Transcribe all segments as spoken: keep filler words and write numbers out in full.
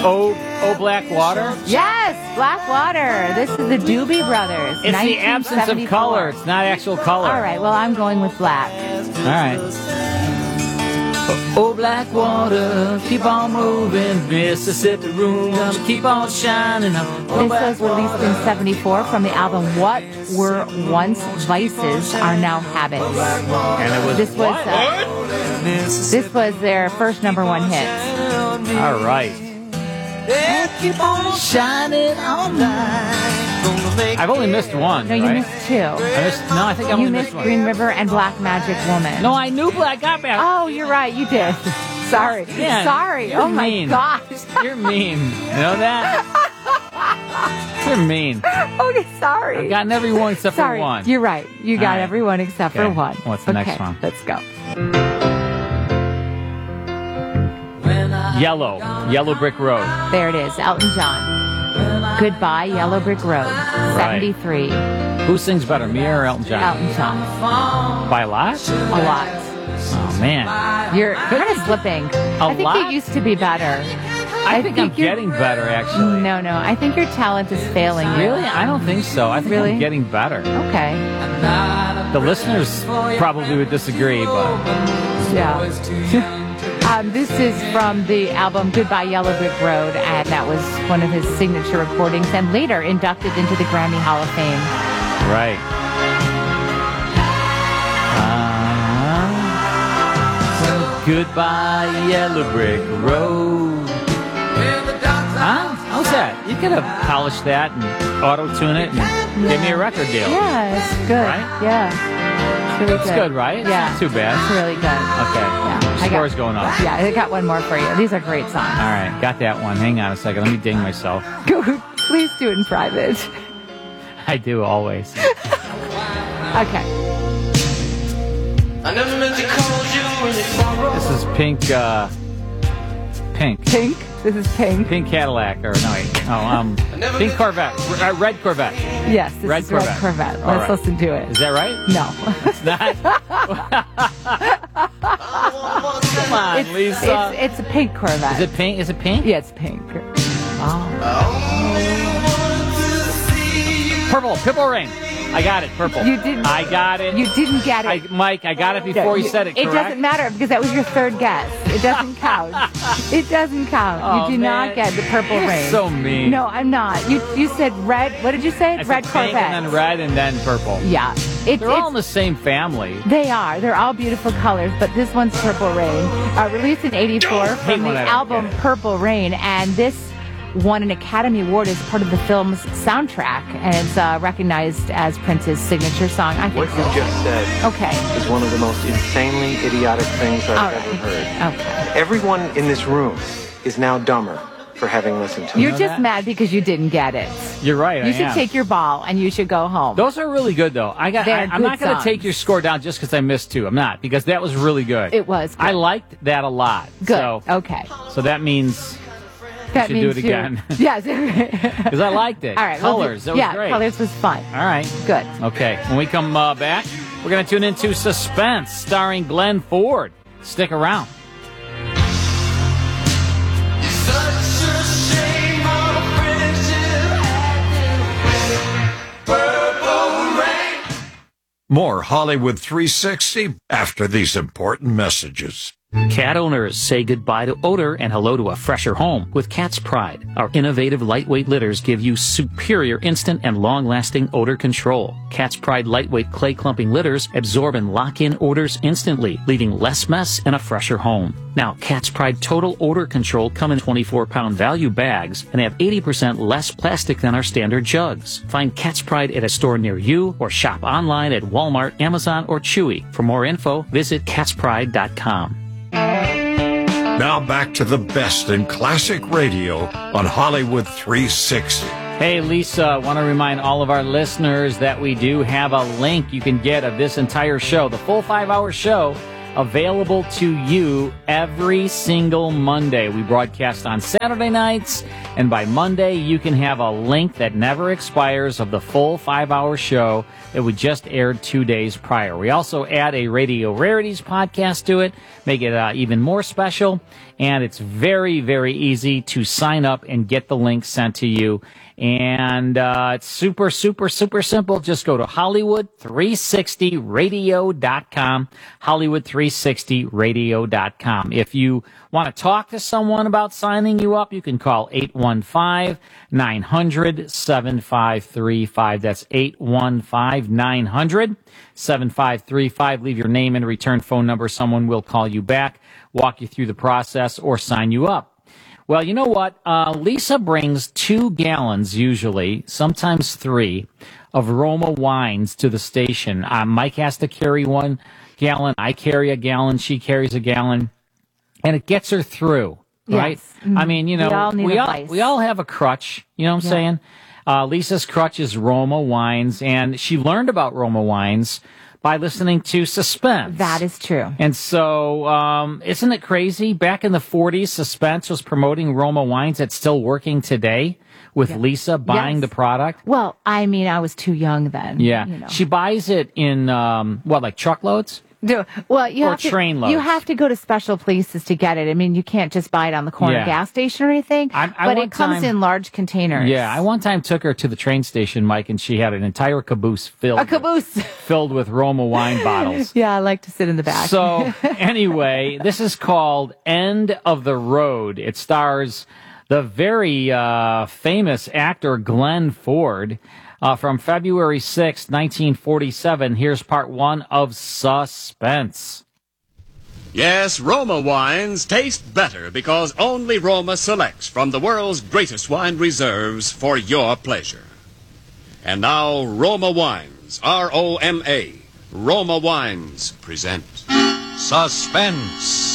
Oh, oh, Black Water? Yes, Black Water. This is the Doobie Brothers. It's the absence of color. It's not actual color. All right, well, I'm going with black. All right. Oh, black water, keep on moving, Mississippi room, gonna keep on shining. Oh, this was released in seventy-four from the album What Were Once Vices Are Now Habits. And it was this was what? uh, this was their first number one hit. All right. Keep on shining all night. I've only missed one. No, you right? missed two. I missed, no, I think I only You missed missed one. Green River and Black Magic Woman. No, I knew Black got back. Oh, you're right. You did. Sorry. Man, Sorry. you're Oh, my mean. gosh. You're mean. You know that? You're mean. Okay, sorry. I've gotten every one except sorry. for one. You're right. You got All right. every one except Okay. for one. What's the okay, next one? Let's go. Yellow. Yellow Brick Road. There it is. Elton John. Goodbye, Yellow Brick Road. seventy-three. Who sings better, me or Elton John? Elton John. By a lot? A lot. Oh, man. You're kind of slipping. A I think lot? you used to be better. I, think, I'm you're- getting better, actually. No, no. I think your talent is failing you. Really? I don't think so. I think Really? I'm getting better. Okay. The listeners probably would disagree, but Yeah. um, this is from the album Goodbye Yellow Brick Road, and that was one of his signature recordings, and later inducted into the Grammy Hall of Fame. right. Uh, goodbye, Yellow Brick Road. Huh? How's that? You could have polished that and auto-tune it and give me a record deal. Yeah, it's good. Right? Yeah. It's really It's good. good, right? It's Yeah. not too bad. It's really good. Okay. Yeah. I Score's got, going up. Yeah, I got one more for you. These are great songs. All right, got that one. Hang on a second. Let me ding myself. Please do it in private. I do always. Okay. I never meant to call you when you sorrow. This is Pink, uh, Pink. Pink. This is Pink. Pink Cadillac, or no, wait. Oh, um, Pink Corvette. R- uh, Red Corvette. Yes, this Red is Corvette. Red Corvette. All Let's right. listen to it. Is that right? No. It's not? Come on, it's, Lisa. It's, it's a pink Corvette. Is it pink? Is it pink? Yeah, it's pink. Oh. Purple. Purple Rain. I got it. Purple. You didn't- I got it. You didn't get it. I, Mike, I got it before you said it, It correct? doesn't matter because that was your third guess. It doesn't count. It doesn't count. Oh, you do man. not get the Purple You're Rain. so mean. No, I'm not. You you said red. What did you say? I said Red pink Corvette. and then red and then purple. Yeah. It, They're all in it's, the same family. they are. They're all beautiful colors, but this one's Purple Rain. Uh, released in eighty-four Hate from when the I don't album get it. Purple Rain, and this won an Academy Award as part of the film's soundtrack, and it's uh, recognized as Prince's signature song. I think What so. you just said Okay. is one of the most insanely idiotic things I've All ever right. heard. Okay. Everyone in this room is now dumber for having listened to You're it. know just that? mad because you didn't get it. You're right. You I should am. take your ball and you should go home. Those are really good, though. I got. They're I, I'm good not going to songs. take your score down just because I missed two. I'm not, because that was really good. It was good. I liked that a lot. Good. So, Okay. so that means That should do means it you- again. Yes. because I liked it. All right. we'll do- Colors. That was yeah, great. Colors was fun. All right. Good. Okay. When we come uh, back, we're going to tune into Suspense, starring Glenn Ford. Stick around. Such a shame our friendship had purple rain. More Hollywood three sixty after these important messages. Cat owners say goodbye to odor and hello to a fresher home with Cat's Pride. Our innovative lightweight litters give you superior instant and long-lasting odor control. Cat's Pride lightweight clay clumping litters absorb and lock in odors instantly, leaving less mess and a fresher home. Now, Cat's Pride Total Odor Control come in twenty-four pound value bags and have eighty percent less plastic than our standard jugs. Find Cat's Pride at a store near you or shop online at Walmart, Amazon, or Chewy. For more info, visit cats pride dot com. Now back to the best in classic radio on Hollywood three sixty. Hey, Lisa, I want to remind all of our listeners that we do have a link you can get of this entire show, the full five-hour show, available to you every single Monday. We broadcast on Saturday nights, and by Monday, you can have a link that never expires of the full five-hour show that we just aired two days prior. We also add a Radio Rarities podcast to it, make it uh, even more special. And it's very, very easy to sign up and get the link sent to you. And uh, it's super, super, super simple. Just go to Hollywood three sixty radio dot com, Hollywood three sixty radio dot com. If you want to talk to someone about signing you up, you can call eight one five, nine hundred, seven five three five. That's eight one five, nine hundred, seven five three five. Leave your name and return phone number. Someone will call you back, walk you through the process, or sign you up. Well, you know what? Uh, Lisa brings two gallons, usually, sometimes three, of Roma wines to the station. Uh, Mike has to carry one gallon. I carry a gallon. She carries a gallon. And it gets her through, right? Yes. Mm-hmm. I mean, you know, we all, need we, all, advice. we all have a crutch. You know what I'm Yeah. saying? Uh, Lisa's crutch is Roma wines, and she learned about Roma wines by listening to Suspense. That is true. And so, um, isn't it crazy? Back in the forties, Suspense was promoting Roma wines. That's still working today with Yeah. Lisa buying Yes. the product. Well, I mean, I was too young then. Yeah. You know. She buys it in, um, what, like truckloads? Do, well, you Or have to, train loads. You have to go to special places to get it. I mean, you can't just buy it on the corner Yeah. gas station or anything. I- I but one it comes time- in large containers. Yeah. I one time took her to the train station, Mike, and she had an entire caboose filled. A caboose. With, filled with Roma wine bottles. Yeah, I like to sit in the back. So, anyway, this is called End of the Road. It stars the very uh, famous actor Glenn Ford. Uh, from February sixth, nineteen forty-seven, here's part one of Suspense. Yes, Roma wines taste better because only Roma selects from the world's greatest wine reserves for your pleasure. And now, Roma Wines, R O M A, Roma Wines present Suspense.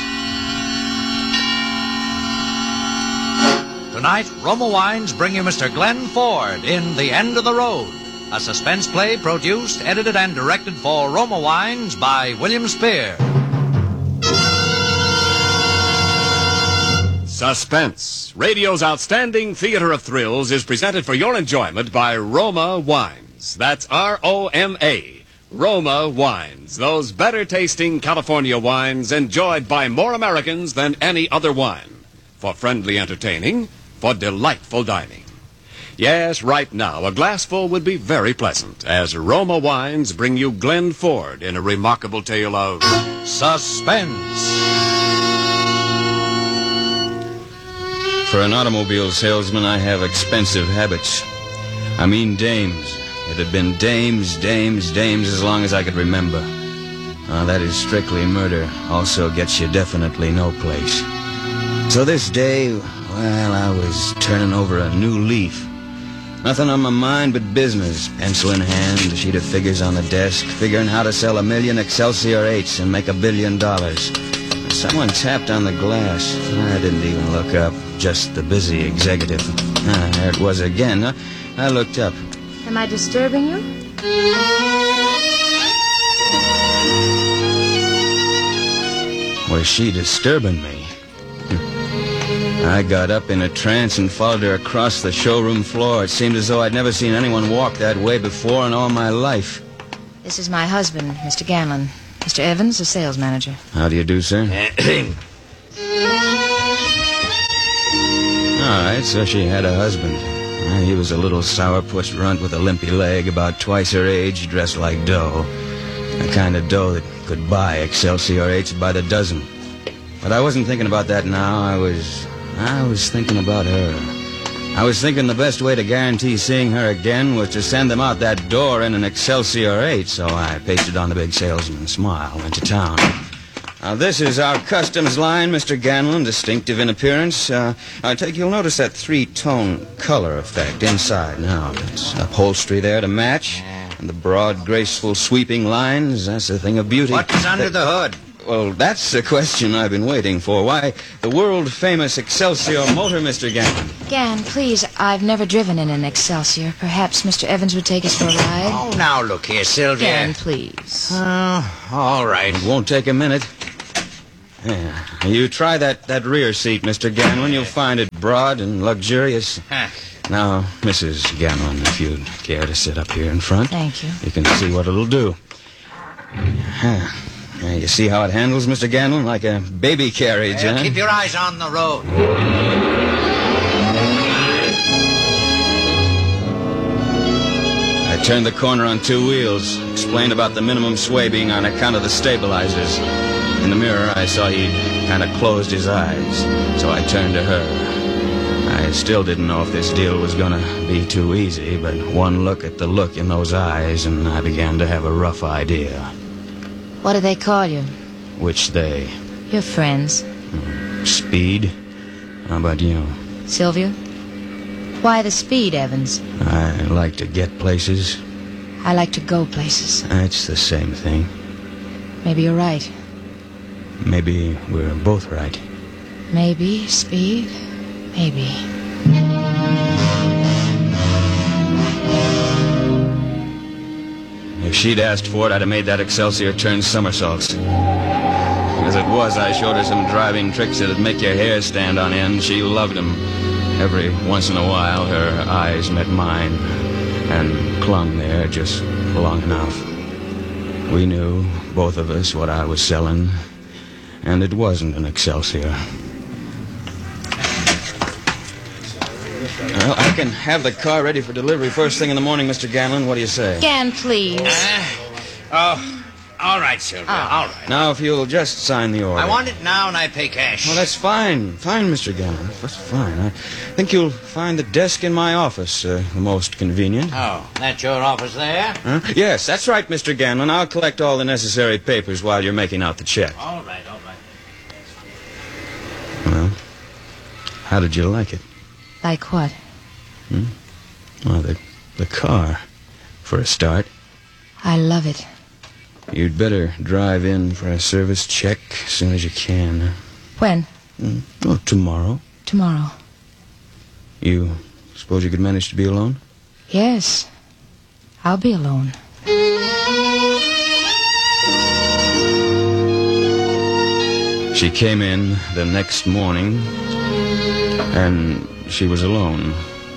Tonight, Roma Wines bring you Mister Glenn Ford in The End of the Road, a suspense play produced, edited, and directed for Roma Wines by William Spear. Suspense, radio's outstanding theater of thrills, is presented for your enjoyment by Roma Wines. That's R O M A, Roma Wines, those better-tasting California wines enjoyed by more Americans than any other wine. For friendly entertaining, for delightful dining. Yes, right now, a glassful would be very pleasant, as Roma Wines bring you Glenn Ford in a remarkable tale of Suspense. For an automobile salesman, I have expensive habits. I mean dames. It had been dames, dames, dames as long as I could remember. Uh, that is strictly murder. Also gets you definitely no place. So this day, well, I was turning over a new leaf. Nothing on my mind but business. Pencil in hand, a sheet of figures on the desk, figuring how to sell a million Excelsior eights and make a billion dollars. Someone tapped on the glass. I didn't even look up. Just the busy executive. Ah, there it was again. I, I looked up. Am I disturbing you? Was she disturbing me? I got up in a trance and followed her across the showroom floor. It seemed as though I'd never seen anyone walk that way before in all my life. This is my husband, Mister Ganlon. Mister Evans, the sales manager. How do you do, sir? All right, so she had a husband. Uh, he was a little sourpuss runt with a limpy leg, about twice her age, dressed like dough. The kind of dough that could buy Excelsior eights by the dozen. But I wasn't thinking about that now. I was... I was thinking about her. I was thinking the best way to guarantee seeing her again was to send them out that door in an Excelsior eight, so I pasted on the big salesman's smile, went to town. Now, this is our customs line, Mister Ganlon, distinctive in appearance. Uh, I take you'll notice that three-tone color effect inside. Now, it's upholstery there to match, and the broad, graceful, sweeping lines, that's a thing of beauty. What's under the hood? Well, that's the question I've been waiting for. Why, the world-famous Excelsior motor, Mister Ganlon. Gan, please, I've never driven in an Excelsior. Perhaps Mister Evans would take us for a ride? Oh, now look here, Sylvia. Gan, please. Oh, all right. It won't take a minute. Yeah. You try that, that rear seat, Mister Ganlon. You'll find it broad and luxurious. Now, Missus Ganlon, if you'd care to sit up here in front. Thank you. You can see what it'll do. Hey, you see how it handles, Mister Ganlon? Like a baby carriage, Well, huh? keep your eyes on the road. I turned the corner on two wheels, explained about the minimum sway being on account of the stabilizers. In the mirror, I saw he'd kind of closed his eyes, so I turned to her. I still didn't know if this deal was gonna be too easy, but one look at the look in those eyes, and I began to have a rough idea. What do they call you? Which they? Your friends. Speed? How about you? Sylvia? Why the speed, Evans? I like to get places. I like to go places. It's the same thing. Maybe you're right. Maybe we're both right. Maybe, Speed. Maybe. If she'd asked for it, I'd have made that Excelsior turn somersaults. As it was, I showed her some driving tricks that'd make your hair stand on end. She loved them. Every once in a while, her eyes met mine and clung there just long enough. We knew, both of us, what I was selling, and it wasn't an Excelsior. Well, I can have the car ready for delivery first thing in the morning, Mister Ganlon. What do you say? Gan, please. Uh, oh, all right, Sylvia, Oh. all right. Now, if you'll just sign the order. I want it now, and I pay cash. Well, that's fine. Fine, Mister Ganlon. That's fine. I think you'll find the desk in my office uh, the most convenient. Oh, that's your office there? Huh? Yes, that's right, Mister Ganlon. I'll collect all the necessary papers while you're making out the check. All right, all right. Well, how did you like it? Like what? Hmm? Well, the, the car, for a start. I love it. You'd better drive in for a service check as soon as you can. When? Hmm? Oh, tomorrow. Tomorrow. You suppose you could manage to be alone? Yes. I'll be alone. She came in the next morning, and she was alone.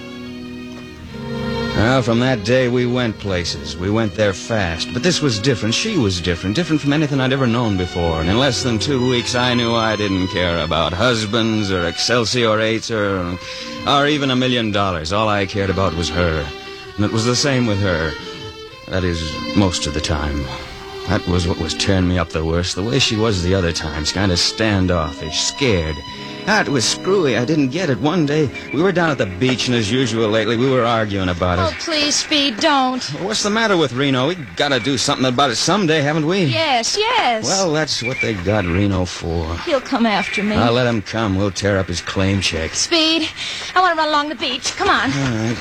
Well, from that day, we went places. We went there fast. But this was different. She was different. Different from anything I'd ever known before. And in less than two weeks, I knew I didn't care about husbands or Excelsior eights or, or even a million dollars. All I cared about was her. And it was the same with her. That is, most of the time. That was what was tearing me up the worst. The way she was the other times. Kind of standoffish, scared. That was screwy. I didn't get it. One day, we were down at the beach, and as usual lately, we were arguing about Oh, it. please, Speed, don't. What's the matter with Reno? We gotta do something about it someday, haven't we? Yes, yes. Well, that's what they got Reno for. He'll come after me. I'll let him come. We'll tear up his claim check. Speed, I want to run along the beach. Come on. All right.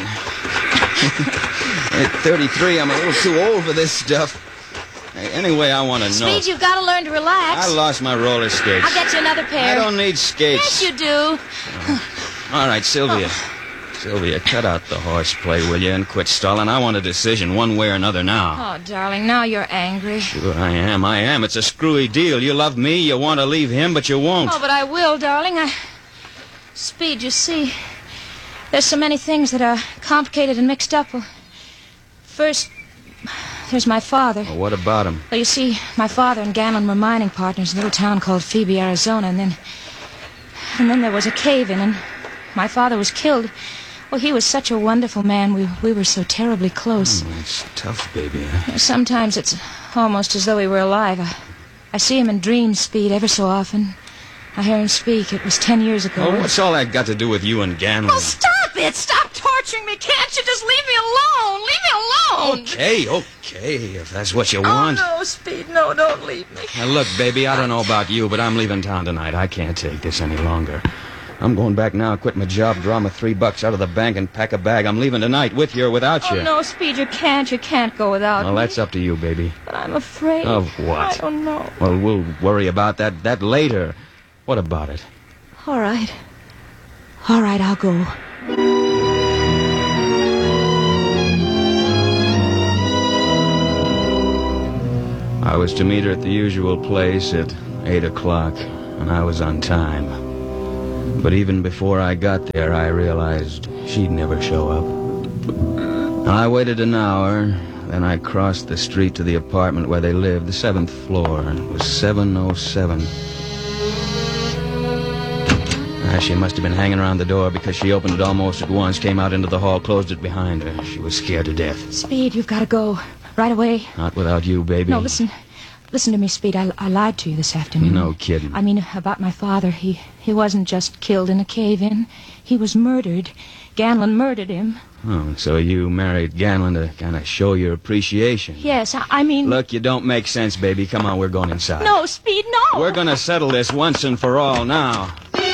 At thirty-three, I'm a little too old for this stuff. Hey, anyway, I want to know. Speed, you've got to learn to relax. I lost my roller skates. I'll get you another pair. I don't need skates. Yes, you do. All right, Sylvia. Oh. Sylvia, cut out the horseplay, will you, and quit stalling. I want a decision, one way or another now. Oh, darling, now you're angry. Sure, I am. I am. It's a screwy deal. You love me, you want to leave him, but you won't. Oh, but I will, darling. I... Speed, you see, there's so many things that are complicated and mixed up. Well, first, there's my father. Well, what about him? Well, you see, my father and Ganlon were mining partners in a little town called Phoebe, Arizona, and then... And then there was a cave-in, and my father was killed. Well, he was such a wonderful man. We we were so terribly close. Oh, it's tough, baby. Huh? Sometimes it's almost as though he were alive. I, I see him in dreams, Speed, ever so often. I hear him speak. It was ten years ago. Oh, what's all that got to do with you and Ganlon? Oh, stop it! Stop torturing me! Can't you just leave me alone? Leave me alone! Okay, okay, if that's what you want. Oh, no, Speed, no, don't leave me. Now, look, baby, I don't know about you, but I'm leaving town tonight. I can't take this any longer. I'm going back now, quit my job, draw my three bucks out of the bank, and pack a bag. I'm leaving tonight, with you or without you. Oh, no, Speed, you can't. You can't go without Well, me. that's up to you, baby. But I'm afraid. Of what? I don't know. Well, we'll worry about that, that later. What about it? All right. All right, I'll go. I was to meet her at the usual place at eight o'clock, and I was on time. But even before I got there, I realized she'd never show up. I waited an hour, Then I crossed the street to the apartment where they lived, the seventh floor. It was seven oh seven. Ah, she must have been hanging around the door because she opened it almost at once, came out into the hall, closed it behind her. She was scared to death. Speed, you've got to go. Right away. Not without you, baby. No, listen. Listen to me, Speed. I, I lied to you this afternoon. No kidding. I mean, about my father. He, he wasn't just killed in a cave-in. He was murdered. Ganlon murdered him. Oh, so you married Ganlon to kind of show your appreciation. Yes, I, I mean... Look, you don't make sense, baby. Come on, we're going inside. No, Speed, no! We're going to settle this once and for all now.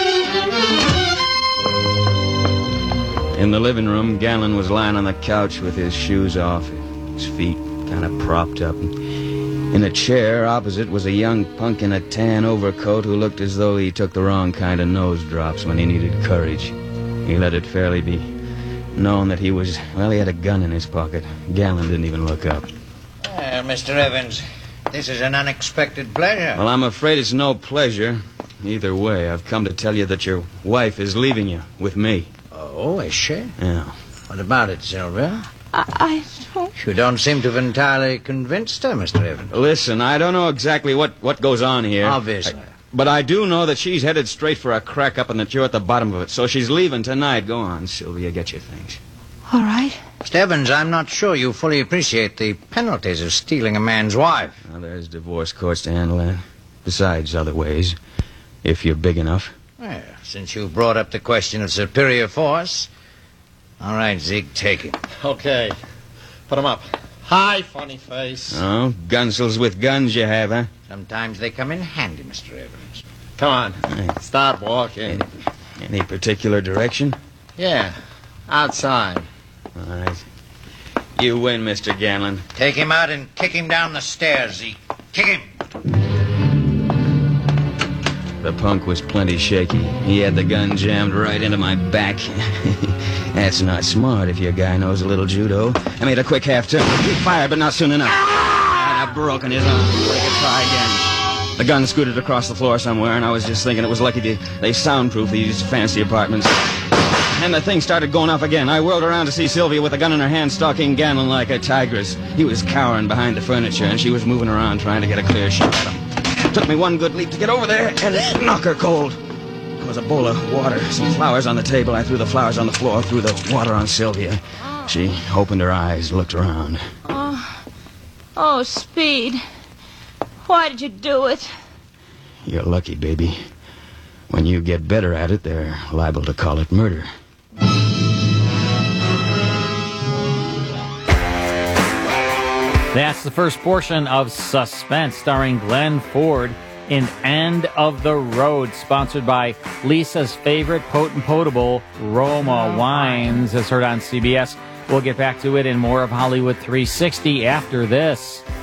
In the living room, Ganlon was lying on the couch with his shoes off, his feet kind of propped up. In a chair opposite was a young punk in a tan overcoat who looked as though he took the wrong kind of nose drops when he needed courage. He let it fairly be known that he was, well, he had a gun in his pocket. Ganlon didn't even look up. Well, Mister Evans, this is an unexpected pleasure. Well, I'm afraid it's no pleasure. Either way, I've come to tell you that your wife is leaving you with me. Oh, is she? Yeah. What about it, Sylvia? I, I don't... You don't seem to have entirely convinced her, Mister Evans. Listen, I don't know exactly what, what goes on here. Obviously. I, but I do know that she's headed straight for a crack up and that you're at the bottom of it. So she's leaving tonight. Go on, Sylvia, get your things. All right. Mister Evans, I'm not sure you fully appreciate the penalties of stealing a man's wife. Well, there's divorce courts to handle that. Besides other ways, if you're big enough. Well, since you brought up the question of superior force... All right, Zeke, take it. Okay. Put him up. Hi, funny face. Oh, gunsels with guns you have, huh? Sometimes they come in handy, Mister Evans. Come on. Hey. Start walking. Any particular direction? Yeah. Outside. All right. You win, Mister Ganlon. Take him out and kick him down the stairs, Zeke. Kick him. The punk was plenty shaky. He had the gun jammed right into my back. That's not smart if your guy knows a little judo. I made a quick half turn. He fired, but not soon enough. And I've broken his arm. I could try again. The gun scooted across the floor somewhere, and I was just thinking it was lucky they, they soundproof these fancy apartments. And the thing started going off again. I whirled around to see Sylvia with a gun in her hand, stalking Ganlon like a tigress. He was cowering behind the furniture, and she was moving around trying to get a clear shot at him. Took me one good leap to get over there and knock her cold. There was a bowl of water, some flowers on the table. I threw the flowers on the floor, threw the water on Sylvia. She opened her eyes, looked around. Oh, oh, Speed. Why did you do it? You're lucky, baby. When you get better at it, they're liable to call it murder. That's the first portion of Suspense, starring Glenn Ford in End of the Road, sponsored by Lisa's favorite potent potable, Roma Wines, as heard on C B S. We'll get back to it in more of Hollywood three sixty after this.